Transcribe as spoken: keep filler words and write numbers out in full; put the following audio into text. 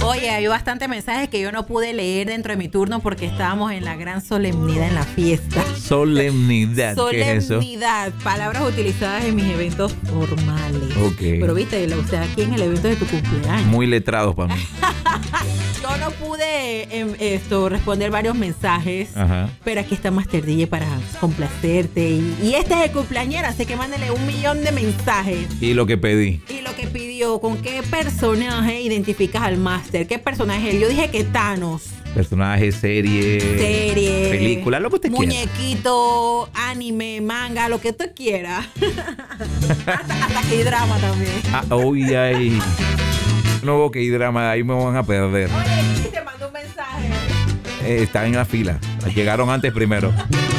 Oye, hay bastantes mensajes que yo no pude leer dentro de mi turno porque estábamos en la gran solemnidad, en la fiesta. Solemnidad, Solemnidad, ¿qué es eso? palabras utilizadas en mis eventos formales. Ok. Pero viste, la usted aquí en el evento de tu cumpleaños. Muy letrados para mí. Yo no pude em, esto responder varios mensajes, Ajá. pero aquí está Master D J para complacerte. Y, y este es el cumpleañero, así que mándele un millón de mensajes. Y lo que pedí. Y lo que pidió, ¿con qué personaje identificas al Master? ¿Qué personaje es él? Yo dije que Thanos. Personaje, serie, Serie, película, lo que usted quiera. muñequito, anime, manga, lo que tú quieras. hasta, hasta que hay drama también. Ah, uy, ay. No veo que hay drama, ahí me van a perder. Oye, te mandó un mensaje. Eh, están en la fila. Llegaron antes primero.